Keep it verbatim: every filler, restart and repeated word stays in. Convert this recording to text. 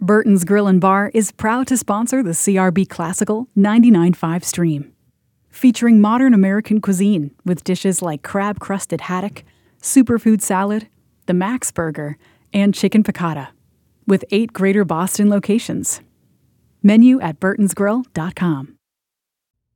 Burton's Grill and Bar is proud to sponsor the C R B Classical ninety-nine point five stream. Featuring modern American cuisine with dishes like crab-crusted haddock, superfood salad, the Max Burger, and chicken piccata, with eight Greater Boston locations. Menu at burtons grill dot com.